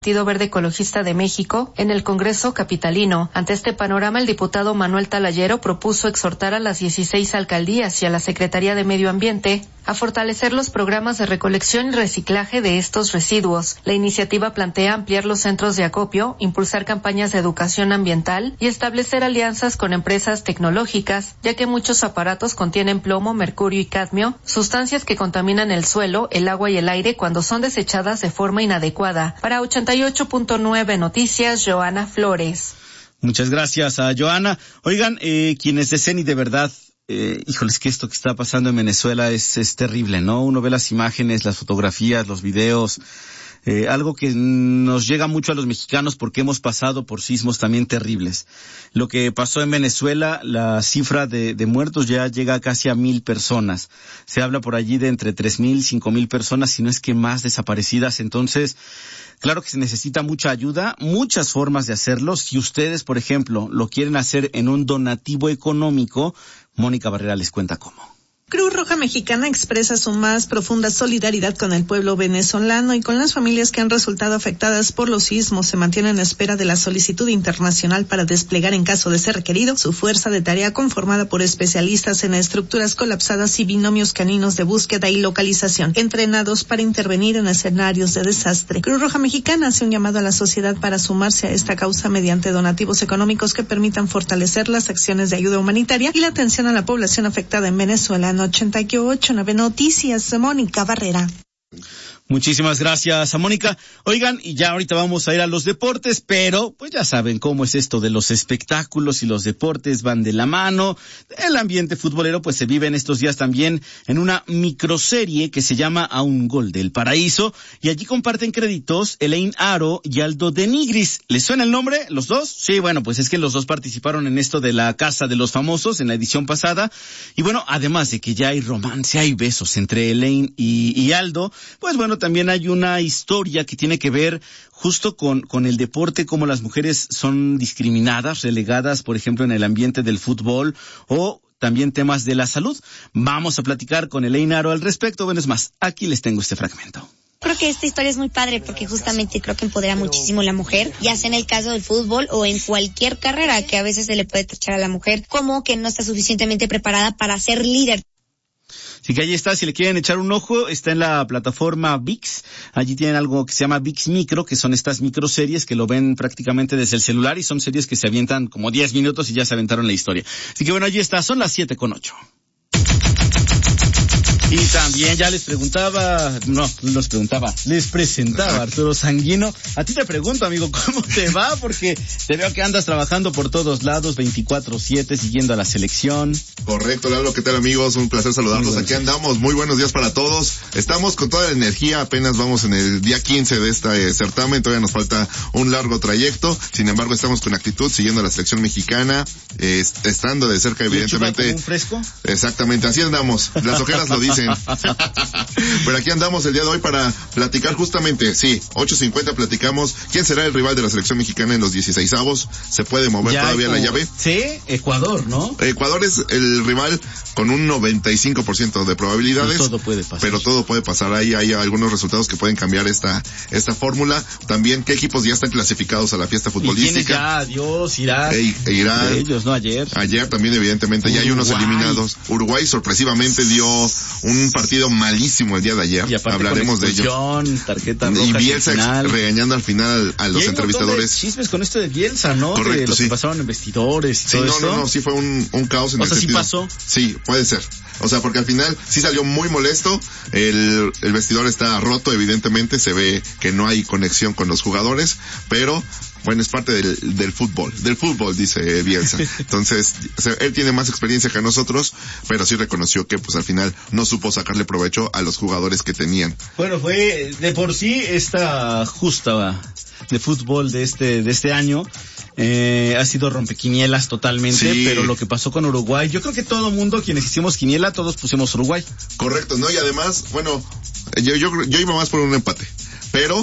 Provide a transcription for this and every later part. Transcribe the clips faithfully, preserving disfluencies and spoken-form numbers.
Partido Verde Ecologista de México en el Congreso capitalino. Ante este panorama, el diputado Manuel Talayero propuso exhortar a las dieciséis alcaldías y a la Secretaría de Medio Ambiente a fortalecer los programas de recolección y reciclaje de estos residuos. La iniciativa plantea ampliar los centros de acopio, impulsar campañas de educación ambiental y establecer alianzas con empresas tecnológicas, ya que muchos aparatos contienen plomo, mercurio y cadmio, sustancias que contaminan el suelo, el agua y el aire cuando son desechadas de forma inadecuada. Para ochenta y ocho punto nueve Noticias, Joana Flores. Muchas gracias a Joana. Oigan, eh, quienes deseen y de verdad, eh, híjoles, que esto que está pasando en Venezuela es, es terrible, ¿no? Uno ve las imágenes, las fotografías, los videos, eh, algo que nos llega mucho a los mexicanos porque hemos pasado por sismos también terribles. Lo que pasó en Venezuela, la cifra de, de muertos ya llega casi a mil personas. Se habla por allí de entre tres mil, cinco mil personas, si no es que más desaparecidas. Entonces, claro que se necesita mucha ayuda, muchas formas de hacerlo. Si ustedes, por ejemplo, lo quieren hacer en un donativo económico, Mónica Barrera les cuenta cómo. Cruz Roja Mexicana expresa su más profunda solidaridad con el pueblo venezolano y con las familias que han resultado afectadas por los sismos. Se mantiene en espera de la solicitud internacional para desplegar, en caso de ser requerido, su fuerza de tarea conformada por especialistas en estructuras colapsadas y binomios caninos de búsqueda y localización, entrenados para intervenir en escenarios de desastre. Cruz Roja Mexicana hace un llamado a la sociedad para sumarse a esta causa mediante donativos económicos que permitan fortalecer las acciones de ayuda humanitaria y la atención a la población afectada en Venezuela. ochenta y ocho punto nueve Noticias, Mónica Barrera. Muchísimas gracias a Mónica. Oigan, y ya ahorita vamos a ir a los deportes, pero pues ya saben cómo es esto de los espectáculos y los deportes van de la mano. El ambiente futbolero pues se vive en estos días también en una microserie que se llama A un Gol del Paraíso, y allí comparten créditos Elaine Aro y Aldo de Nigris. ¿Les suena el nombre, los dos? Sí, bueno, pues es que los dos participaron en esto de la Casa de los Famosos en la edición pasada, y bueno, además de que ya hay romance, hay besos entre Elaine y, y Aldo, pues bueno, también hay una historia que tiene que ver justo con, con el deporte, cómo las mujeres son discriminadas, relegadas, por ejemplo, en el ambiente del fútbol, o también temas de la salud. Vamos a platicar con Elaine Aro al respecto. Bueno, es más, aquí les tengo este fragmento. Creo que esta historia es muy padre porque justamente creo que empodera muchísimo a la mujer, ya sea en el caso del fútbol o en cualquier carrera que a veces se le puede tachar a la mujer como que no está suficientemente preparada para ser líder. Así que ahí está, si le quieren echar un ojo, está en la plataforma ViX. Allí tienen algo que se llama ViX Micro, que son estas microseries que lo ven prácticamente desde el celular, y son series que se avientan como diez minutos y ya se aventaron la historia. Así que bueno, allí está, son las siete con ocho. Y también ya les preguntaba, no, no les preguntaba, les presentaba Arturo Sanguino. A ti te pregunto, amigo, ¿cómo te va? Porque te veo que andas trabajando por todos lados, veinticuatro siete, siguiendo a la selección. Correcto, Lalo, ¿qué tal, amigos? Un placer saludarlos. Aquí andamos, muy buenos días para todos. Estamos con toda la energía, apenas vamos en el día quince de este eh, certamen, todavía nos falta un largo trayecto. Sin embargo, estamos con actitud, siguiendo a la selección mexicana, eh, estando de cerca, evidentemente. ¿Como un fresco? Exactamente, así andamos. Las ojeras lo dicen. Pero aquí andamos el día de hoy para platicar justamente, sí, ocho cincuenta platicamos quién será el rival de la selección mexicana en los dieciseisavos. Se puede mover ya todavía como, la llave. Sí, Ecuador, ¿no? Ecuador es el rival con un noventa y cinco por ciento de probabilidades. Pero todo puede pasar. Pero todo puede pasar. Ahí hay algunos resultados que pueden cambiar esta esta fórmula. También qué equipos ya están clasificados a la fiesta futbolística. ¿Y quiénes ya? Adiós, Irak. E, e Irán. De ellos, ¿no? Ayer. Ayer también, evidentemente, Uruguay. Ya hay unos eliminados. Uruguay sorpresivamente dio un partido malísimo el día de ayer. Hablaremos de ello. Tarjeta roja y Bielsa regañando al final a los y hay entrevistadores. De chismes con esto de Bielsa, ¿no? Correcto, de lo sí. que pasaron en vestidores y sí, todo no, esto. no, no, sí fue un, un caos en o el sea, sentido. ¿sí pasó? Sí, puede ser. O sea, porque al final sí salió muy molesto. El, el vestidor está roto, evidentemente. Se ve que no hay conexión con los jugadores, pero bueno, es parte del, del fútbol, del fútbol, dice Bielsa. Entonces, o sea, él tiene más experiencia que nosotros, pero sí reconoció que pues al final no supo sacarle provecho a los jugadores que tenían. Bueno, fue de por sí esta justa de fútbol de este, de este año. Eh, ha sido rompequinielas totalmente, sí. Pero lo que pasó con Uruguay, yo creo que todo mundo, quienes hicimos quiniela, todos pusimos Uruguay. Correcto, ¿no? Y además, bueno, yo, yo, yo iba más por un empate, pero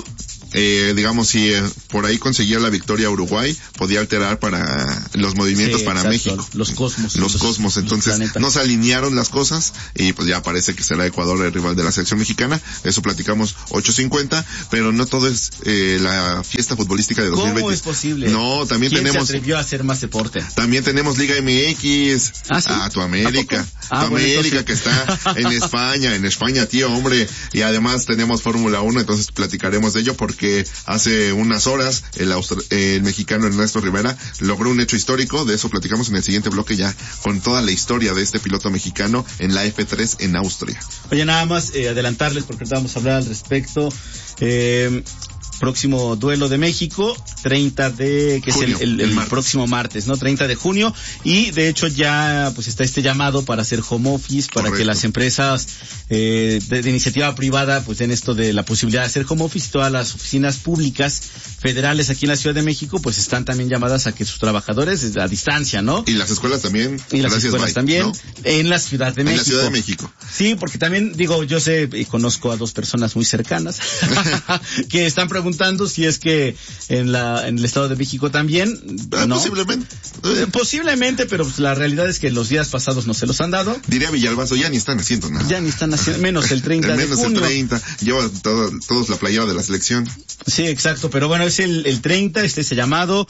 eh, digamos, si eh, por ahí conseguía la victoria Uruguay, podía alterar para los movimientos sí, para exacto. México. Los cosmos. Los, los cosmos. Entonces, los no se alinearon las cosas y pues ya parece que será Ecuador el rival de la selección mexicana. Eso platicamos ocho cincuenta, pero no todo es eh, la fiesta futbolística de dos mil veinte. ¿Cómo es posible? No, también ¿Quién tenemos... se atrevió a hacer más deporte? También tenemos Liga M X. ¿Ah, sí? Ah, tu América. Ah, tu bueno, América entonces... que está en España, en España, tío, hombre. Y además tenemos Fórmula uno, entonces platicaremos de ello porque hace unas horas el, Austra- el mexicano Ernesto Rivera logró un hecho histórico. De eso platicamos en el siguiente bloque ya con toda la historia de este piloto mexicano en la F tres en Austria. Oye, nada más eh, adelantarles porque ahorita vamos a hablar al respecto. Eh, próximo duelo de México, treinta de, que junio, es el, el, el, el próximo martes, ¿no? treinta de junio, y de hecho ya pues está este llamado para hacer home office, para Correcto. Que las empresas eh, de, de iniciativa privada pues den esto de la posibilidad de hacer home office. Todas las oficinas públicas federales aquí en la Ciudad de México pues están también llamadas a que sus trabajadores a distancia, ¿no? Y las escuelas también. Y las Gracias, escuelas Mike, también, ¿no? En la Ciudad de en México. En la Ciudad de México. Sí, porque también digo, yo sé y conozco a dos personas muy cercanas que están preguntando preguntando si es que en la en el Estado de México también, ¿no? Posiblemente. Eh, posiblemente, pero pues, la realidad es que los días pasados no se los han dado. Diría Villalbazo, ya ni están haciendo nada. Ya ni están haciendo, menos el treinta de junio. Menos el treinta, lleva todo, todos la playera de la selección. Sí, exacto, pero bueno, es el, el treinta, este ese llamado.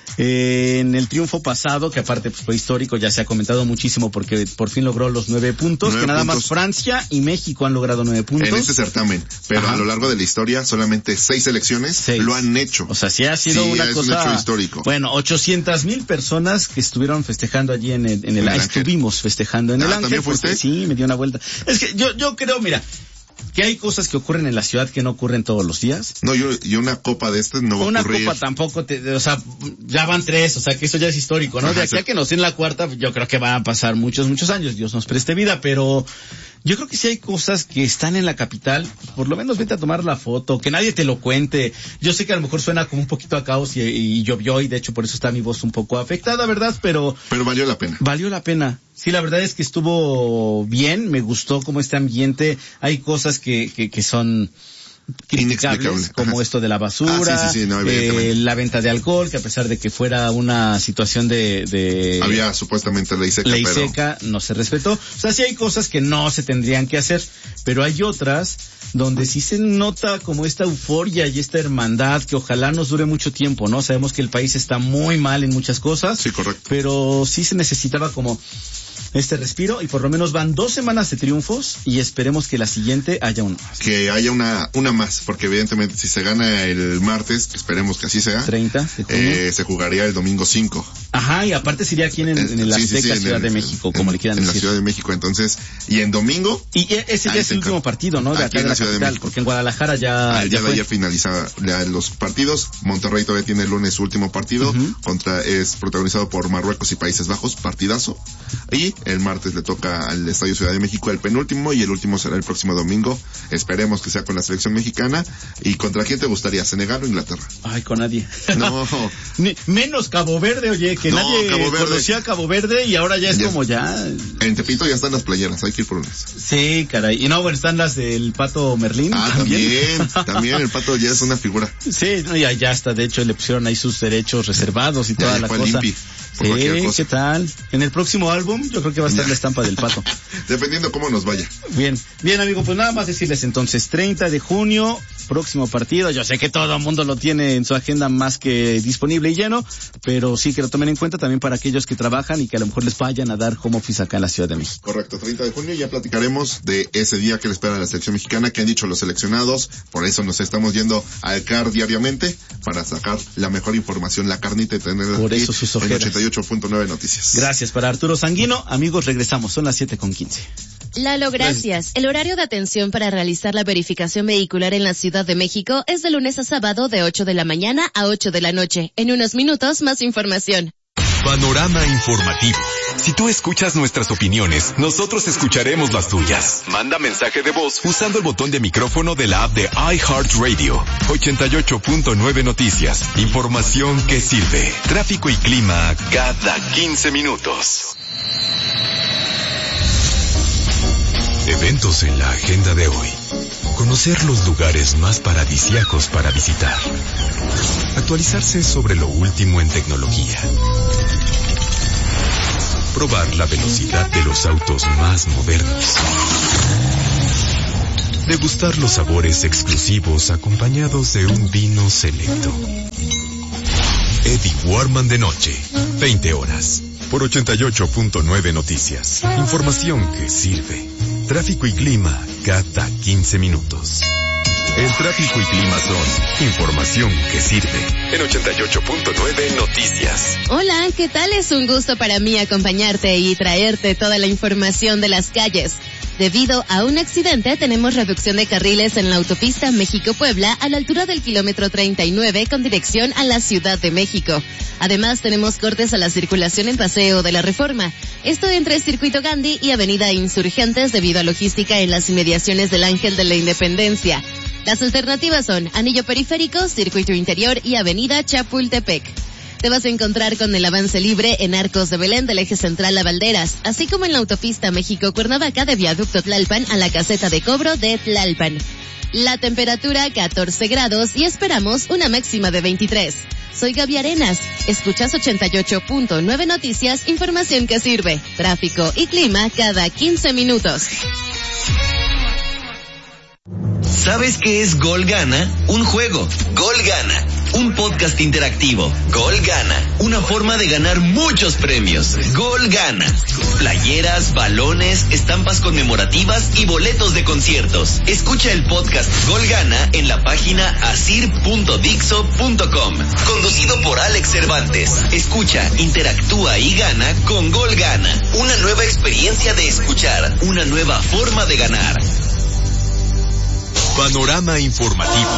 Eh, en el triunfo pasado, que aparte pues, fue histórico, ya se ha comentado muchísimo porque por fin logró los nueve puntos, nueve que nada puntos. Más Francia y México han logrado nueve puntos. En este certamen, pero Ajá. a lo largo de la historia solamente seis selecciones seis. Lo han hecho. O sea, sí ha sido sí, una es cosa... un hecho histórico. Bueno, ochocientas mil personas que estuvieron festejando allí en el, en el, ¿En el Ángel? Estuvimos festejando en ah, el Ángel. ¿También fuiste? Sí, me dio una vuelta. Es que yo, yo creo, mira, que hay cosas que ocurren en la ciudad que no ocurren todos los días. No, yo, y una copa de estas no va una a ocurrir. Una copa tampoco, te, o sea, ya van tres, o sea, que eso ya es histórico, ¿no? Ajá, de aquí a que nos den la cuarta, yo creo que van a pasar muchos, muchos años, Dios nos preste vida, pero yo creo que sí hay cosas que están en la capital, por lo menos vete a tomar la foto, que nadie te lo cuente. Yo sé que a lo mejor suena como un poquito a caos y, y llovió y de hecho por eso está mi voz un poco afectada, ¿verdad? Pero... Pero valió la pena. Valió la pena. Sí, la verdad es que estuvo bien, me gustó como este ambiente. Hay cosas que, que, que son criticables, como Ajá. esto de la basura, ah, sí, sí, sí, no, eh, la venta de alcohol, que a pesar de que fuera una situación de... de había supuestamente ley seca, ley pero... seca, no se respetó. O sea, sí hay cosas que no se tendrían que hacer, pero hay otras donde sí se nota como esta euforia y esta hermandad que ojalá nos dure mucho tiempo, ¿no? Sabemos que el país está muy mal en muchas cosas, sí, correcto. Pero sí se necesitaba como este respiro y por lo menos van dos semanas de triunfos y esperemos que la siguiente haya una más. Que haya una una más, porque evidentemente si se gana el martes, esperemos que así sea, treinta de junio, eh, se jugaría el domingo cinco. Ajá, y aparte sería aquí en, en el sí, Azteca sí, sí, Ciudad en, de México, como en, le quieran en decir. En la Ciudad de México, entonces, y en domingo... Y ese ya es el último partido, ¿no? De acá de la, la ciudad capital, de porque en Guadalajara ya... Ah, ya, ya de ayer finaliza los partidos, Monterrey todavía tiene el lunes su último partido, uh-huh. contra es protagonizado por Marruecos y Países Bajos, partidazo, y el martes le toca al Estadio Ciudad de México el penúltimo y el último será el próximo domingo. Esperemos que sea con la selección mexicana. ¿Y contra quién te gustaría? ¿Senegal o Inglaterra? Ay, con nadie. No. Ni, menos Cabo Verde, oye, que no, nadie Cabo Verde. Conocía a Cabo Verde y ahora ya es ya, como ya... En Tepito ya están las playeras, hay que ir por unas. Sí, caray. Y no, bueno, están las del Pato Merlín. Ah, también. También, también el Pato ya es una figura. Sí, no, ya, ya está. De hecho, le pusieron ahí sus derechos reservados y toda ya, la cosa. Limpi. Sí, ¿qué tal? En el próximo álbum yo creo que va a estar la estampa del Pato. Dependiendo cómo nos vaya. Bien, bien amigo, pues nada más decirles entonces, treinta de junio, próximo partido. Yo sé que todo el mundo lo tiene en su agenda más que disponible y lleno, pero sí que lo tomen en cuenta también para aquellos que trabajan y que a lo mejor les vayan a dar home office acá en la Ciudad de México. Correcto, treinta de junio, ya platicaremos de ese día que le espera a la selección mexicana, que han dicho los seleccionados, por eso nos estamos yendo al C A R diariamente, para sacar la mejor información, la carnita y tener por eso sus ojeras. En ochenta y ocho punto nueve Noticias. Gracias para Arturo Sanguino. Amigos, regresamos, son las siete con quince. Lalo, gracias. El horario de atención para realizar la verificación vehicular en la Ciudad de México es de lunes a sábado de ocho de la mañana a ocho de la noche. En unos minutos, más información. Panorama informativo. Si tú escuchas nuestras opiniones, nosotros escucharemos las tuyas. Manda mensaje de voz usando el botón de micrófono de la app de iHeartRadio. ochenta y ocho punto nueve Noticias. Información que sirve. Tráfico y clima cada quince minutos. Eventos en la agenda de hoy. Conocer los lugares más paradisíacos para visitar. Actualizarse sobre lo último en tecnología. Probar la velocidad de los autos más modernos. Degustar los sabores exclusivos acompañados de un vino selecto. Eddie Warman de noche, veinte horas. Por ochenta y ocho punto nueve Noticias. Información que sirve. Tráfico y clima cada quince minutos. El tráfico y clima son información que sirve. En ochenta y ocho punto nueve Noticias. Hola, ¿qué tal? Es un gusto para mí acompañarte y traerte toda la información de las calles. Debido a un accidente, tenemos reducción de carriles en la autopista México-Puebla a la altura del kilómetro treinta y nueve con dirección a la Ciudad de México. Además, tenemos cortes a la circulación en Paseo de la Reforma. Esto entre Circuito Gandhi y Avenida Insurgentes debido a logística en las inmediaciones del Ángel de la Independencia. Las alternativas son Anillo Periférico, Circuito Interior y Avenida Chapultepec. Te vas a encontrar con el avance libre en Arcos de Belén del eje central a Valderas, así como en la autopista México-Cuernavaca de Viaducto Tlalpan a la caseta de cobro de Tlalpan. La temperatura catorce grados y esperamos una máxima de veintitrés. Soy Gaby Arenas. Escuchas ochenta y ocho punto nueve Noticias, información que sirve. Tráfico y clima cada quince minutos. ¿Sabes qué es Gol Gana? Un juego. Gol Gana. Un podcast interactivo. Gol Gana. Una forma de ganar muchos premios. Gol Gana. Playeras, balones, estampas conmemorativas y boletos de conciertos. Escucha el podcast Gol Gana en la página asir punto dixo punto com. Conducido por Alex Cervantes. Escucha, interactúa y gana con Gol Gana. Una nueva experiencia de escuchar. Una nueva forma de ganar. Panorama informativo.